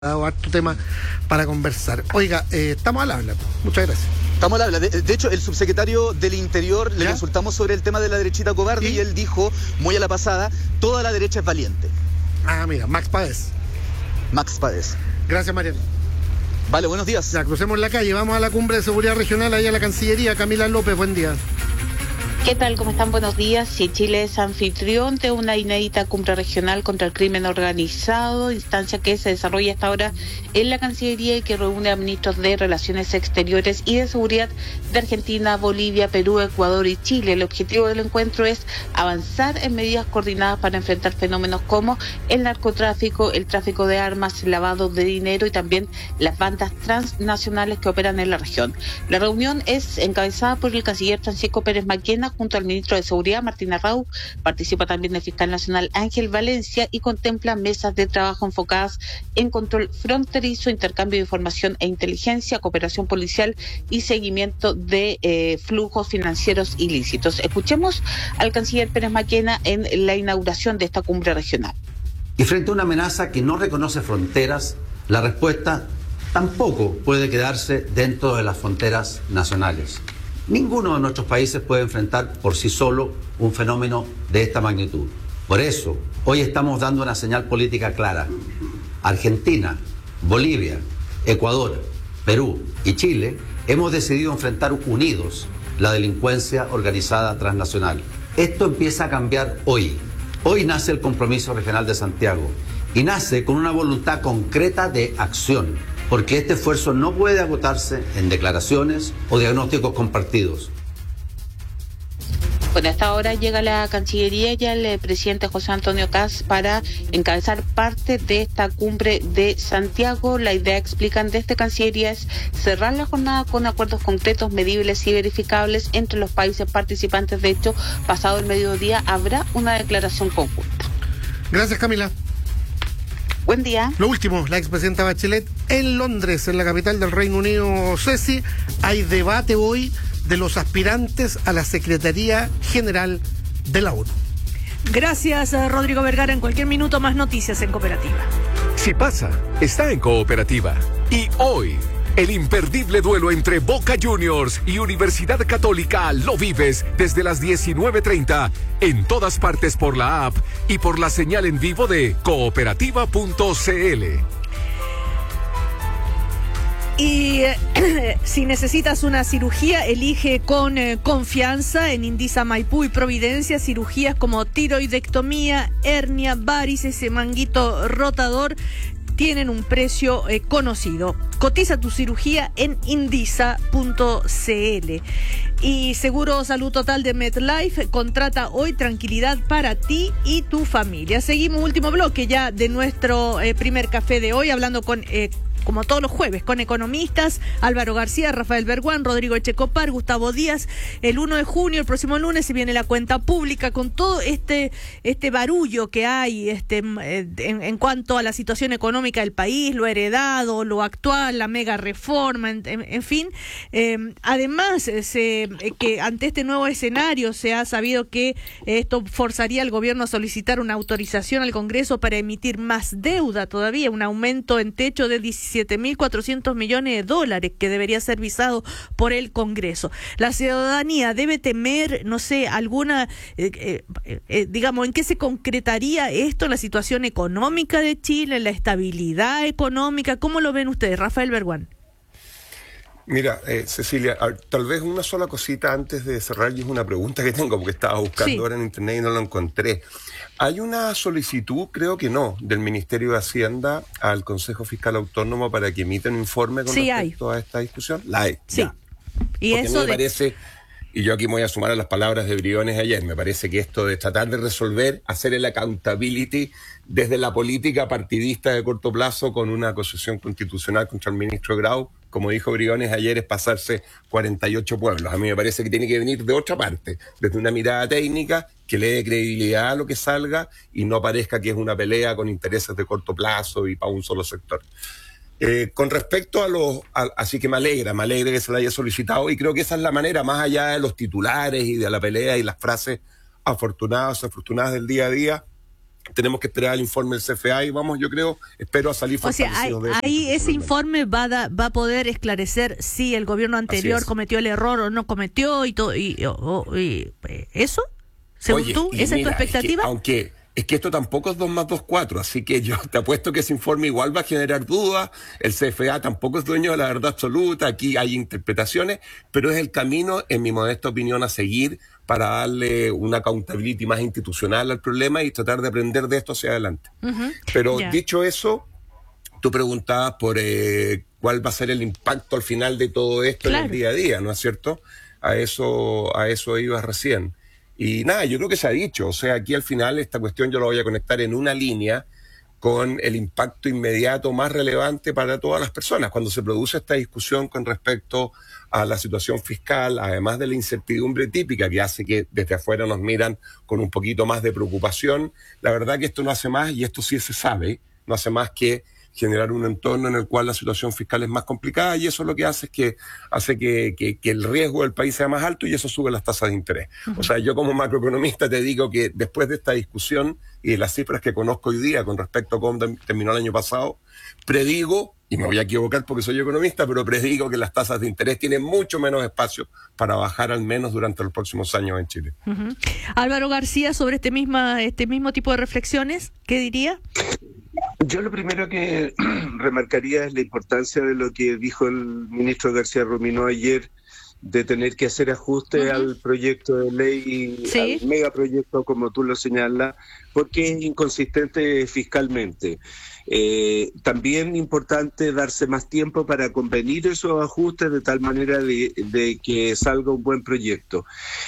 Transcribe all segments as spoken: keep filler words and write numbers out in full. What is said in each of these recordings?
dado harto tema para conversar. Oiga, eh, estamos al habla. Muchas gracias. Estamos al habla. De, de hecho, el subsecretario del Interior le ¿Ya? consultamos sobre el tema de la derechita cobarde ¿Sí? y él dijo, muy a la pasada, toda la derecha es valiente. Ah, mira, Max Páez. Max Páez. Gracias, Mariano. Vale, buenos días. Ya, crucemos la calle. Vamos a la cumbre de seguridad regional, ahí a la Cancillería. Camila López, buen día. ¿Qué tal? ¿Cómo están? Buenos días. Sí, Chile es anfitrión de una inédita cumbre regional contra el crimen organizado, instancia que se desarrolla hasta ahora en la Cancillería y que reúne a ministros de Relaciones Exteriores y de Seguridad de Argentina, Bolivia, Perú, Ecuador y Chile. El objetivo del encuentro es avanzar en medidas coordinadas para enfrentar fenómenos como el narcotráfico, el tráfico de armas, el lavado de dinero y también las bandas transnacionales que operan en la región. La reunión es encabezada por el canciller Francisco Pérez Maquena junto al ministro de Seguridad, Martín Arrau. Participa también el fiscal nacional Ángel Valencia y contempla mesas de trabajo enfocadas en control fronterizo, intercambio de información e inteligencia, cooperación policial y seguimiento de eh, flujos financieros ilícitos. Escuchemos al canciller Pérez Maquena en la inauguración de esta cumbre regional. Y frente a una amenaza que no reconoce fronteras, la respuesta tampoco puede quedarse dentro de las fronteras nacionales. Ninguno de nuestros países puede enfrentar por sí solo un fenómeno de esta magnitud. Por eso, hoy estamos dando una señal política clara. Argentina, Bolivia, Ecuador, Perú y Chile hemos decidido enfrentar unidos la delincuencia organizada transnacional. Esto empieza a cambiar hoy. Hoy nace el Compromiso Regional de Santiago y nace con una voluntad concreta de acción, porque este esfuerzo no puede agotarse en declaraciones o diagnósticos compartidos. Bueno, a esta hora llega la Cancillería y el presidente José Antonio Kast para encabezar parte de esta cumbre de Santiago. La idea, explican desde Cancillería, es cerrar la jornada con acuerdos concretos, medibles y verificables entre los países participantes. De hecho, pasado el mediodía habrá una declaración conjunta. Gracias, Camila. Buen día. Lo último, la expresidenta Bachelet en Londres, en la capital del Reino Unido, Ceci. Hay debate hoy de los aspirantes a la Secretaría General de la ONU. Gracias, Rodrigo Vergara. En cualquier minuto más noticias en Cooperativa. Si pasa, está en Cooperativa. Y hoy, el imperdible duelo entre Boca Juniors y Universidad Católica lo vives desde las diecinueve treinta en todas partes por la app y por la señal en vivo de cooperativa punto c l. Y eh, si necesitas una cirugía, elige con eh, confianza en Indisa Maipú y Providencia. Cirugías como tiroidectomía, hernia, varices, manguito rotador tienen un precio eh, conocido. Cotiza tu cirugía en indisa punto c l. Y Seguro Salud Total de MetLife contrata hoy tranquilidad para ti y tu familia. Seguimos, último bloque ya de nuestro eh, primer café de hoy, hablando con... Eh, como todos los jueves, con economistas, Álvaro García, Rafael Berguán, Rodrigo Echecopar, Gustavo Díaz. El uno de junio, el próximo lunes, se viene la cuenta pública con todo este este barullo que hay este en, en cuanto a la situación económica del país, lo heredado, lo actual, la mega reforma, en, en, en fin. Eh, además, se, que ante este nuevo escenario se ha sabido que esto forzaría al gobierno a solicitar una autorización al Congreso para emitir más deuda todavía, un aumento en techo de diecisiete mil cuatrocientos millones de dólares que debería ser visado por el Congreso. La ciudadanía debe temer, no sé, alguna, eh, eh, eh, digamos, ¿en qué se concretaría esto? La situación económica de Chile, la estabilidad económica. ¿Cómo lo ven ustedes, Rafael Berguán? Mira, eh, Cecilia, tal vez una sola cosita antes de cerrar, y es una pregunta que tengo porque estaba buscando sí. ahora en internet y no lo encontré. ¿Hay una solicitud, creo que no, del Ministerio de Hacienda al Consejo Fiscal Autónomo para que emita un informe con sí, respecto hay. a esta discusión? La hay. Sí. Ya. Y porque eso me de... parece, y yo aquí me voy a sumar a las palabras de Briones ayer, me parece que esto de tratar de resolver, hacer el accountability desde la política partidista de corto plazo con una acusación constitucional contra el ministro Grau, como dijo Briones ayer, es pasarse cuarenta y ocho pueblos. A mí me parece que tiene que venir de otra parte, desde una mirada técnica que le dé credibilidad a lo que salga y no parezca que es una pelea con intereses de corto plazo y para un solo sector. Eh, con respecto a los... A, así que me alegra, me alegra que se la haya solicitado y creo que esa es la manera, más allá de los titulares y de la pelea y las frases afortunadas o desafortunadas del día a día, tenemos que esperar el informe del C F A y vamos, yo creo, espero a salir O sea, fortalecidos hay- de esto ahí ese institucionalmente. informe va a, da- va a poder esclarecer si el gobierno anterior es. cometió el error o no cometió y todo y, o- o- y, eh, eso, según Oye, tú, y esa mira, es tu expectativa. que, aunque es que esto tampoco es dos más dos, cuatro, así que yo te apuesto que ese informe igual va a generar dudas. El C F A tampoco es dueño de la verdad absoluta, aquí hay interpretaciones, pero es el camino, en mi modesta opinión, a seguir para darle una accountability más institucional al problema y tratar de aprender de esto hacia adelante. Ujú. Pero Ya. dicho eso, tú preguntabas por eh, cuál va a ser el impacto al final de todo esto en Claro. el día a día, ¿no es cierto? A eso, a eso ibas recién. Y nada, yo creo que se ha dicho, o sea, aquí al final esta cuestión yo la voy a conectar en una línea con el impacto inmediato más relevante para todas las personas. Cuando se produce esta discusión con respecto a la situación fiscal, además de la incertidumbre típica que hace que desde afuera nos miran con un poquito más de preocupación, la verdad que esto no hace más, y esto sí se sabe, no hace más que generar un entorno en el cual la situación fiscal es más complicada, y eso lo que hace es que hace que, que, que el riesgo del país sea más alto y eso sube las tasas de interés. Uh-huh. O sea, yo como macroeconomista te digo que después de esta discusión y de las cifras que conozco hoy día con respecto a cómo terminó el año pasado, predigo, y me voy a equivocar porque soy economista, pero predigo que las tasas de interés tienen mucho menos espacio para bajar al menos durante los próximos años en Chile. Uh-huh. Álvaro García, sobre este, misma, este mismo tipo de reflexiones, ¿qué diría? Yo lo primero que remarcaría es la importancia de lo que dijo el ministro García Ruminó ayer, de tener que hacer ajustes uh-huh. al proyecto de ley, ¿sí? al megaproyecto, como tú lo señalas, porque es inconsistente fiscalmente. Eh, también importante darse más tiempo para convenir esos ajustes de tal manera de, de que salga un buen proyecto.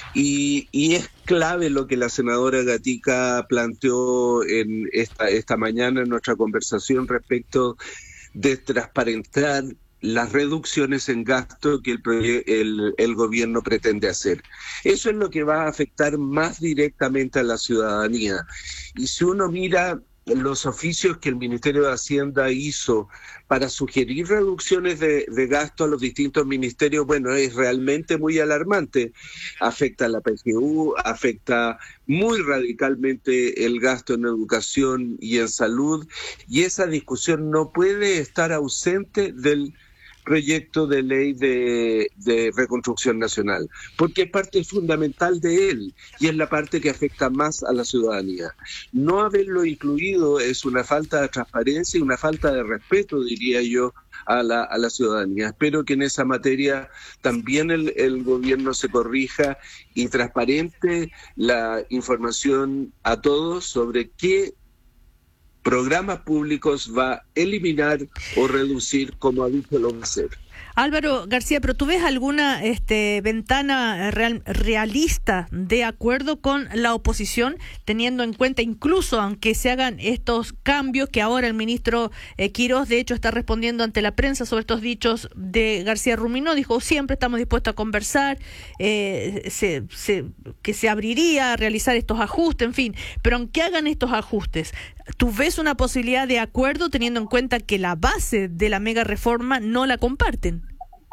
Y, y es clave lo que la senadora Gatica planteó en esta, esta mañana en nuestra conversación respecto de transparentar las reducciones en gasto que el, el, el gobierno pretende hacer. Eso es lo que va a afectar más directamente a la ciudadanía. Y si uno mira los oficios que el Ministerio de Hacienda hizo para sugerir reducciones de, de gasto a los distintos ministerios, bueno, es realmente muy alarmante. Afecta a la P G U, afecta muy radicalmente el gasto en educación y en salud, y esa discusión no puede estar ausente del proyecto de ley de, de reconstrucción nacional, porque es parte fundamental de él y es la parte que afecta más a la ciudadanía. No haberlo incluido es una falta de transparencia y una falta de respeto, diría yo, a la, a la ciudadanía. Espero que en esa materia también el, el gobierno se corrija y transparente la información a todos sobre qué programas públicos va a eliminar o reducir, como ha dicho, lo va a hacer. Álvaro García, pero ¿tú ves alguna este, ventana real, realista de acuerdo con la oposición, teniendo en cuenta incluso aunque se hagan estos cambios que ahora el ministro eh, Quirós de hecho está respondiendo ante la prensa sobre estos dichos de García Ruminó? Dijo, siempre estamos dispuestos a conversar, eh, se, se, que se abriría a realizar estos ajustes, en fin, pero aunque hagan estos ajustes, ¿tú ves una posibilidad de acuerdo teniendo en cuenta que la base de la mega reforma no la comparten?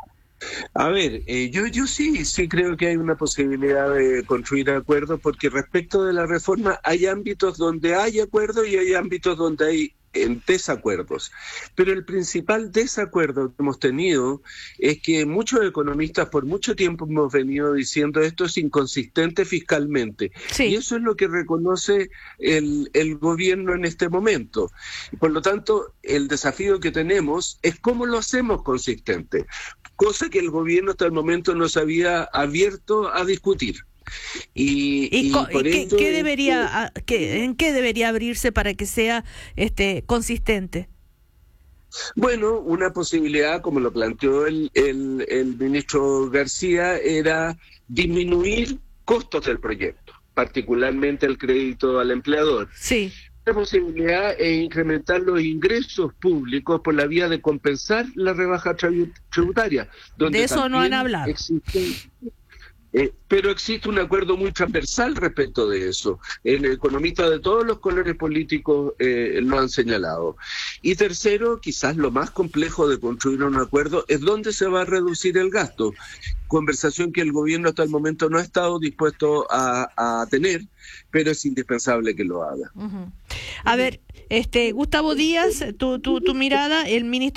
A ver, eh, yo yo sí, sí creo que hay una posibilidad de construir acuerdos, porque respecto de la reforma hay ámbitos donde hay acuerdo y hay ámbitos donde hay en desacuerdos. Pero el principal desacuerdo que hemos tenido es que muchos economistas por mucho tiempo hemos venido diciendo esto es inconsistente fiscalmente. Sí. Y eso es lo que reconoce el, el gobierno en este momento. Por lo tanto, el desafío que tenemos es cómo lo hacemos consistente, cosa que el gobierno hasta el momento no se había abierto a discutir. Y, ¿Y, y por ¿y esto, qué, qué debería, qué, en qué debería abrirse para que sea este consistente? Bueno, una posibilidad, como lo planteó el, el, el ministro García, era disminuir costos del proyecto, particularmente el crédito al empleador. Sí. La posibilidad es incrementar los ingresos públicos por la vía de compensar la rebaja tributaria. Donde de eso no han hablado. Existen, Eh, pero existe un acuerdo muy transversal respecto de eso. El economistas de todos los colores políticos eh, lo han señalado. Y tercero, quizás lo más complejo de construir un acuerdo es dónde se va a reducir el gasto. Conversación que el gobierno hasta el momento no ha estado dispuesto a, a tener, pero es indispensable que lo haga. Uh-huh. A ver, este Gustavo Díaz, tu, tu, tu mirada, el ministro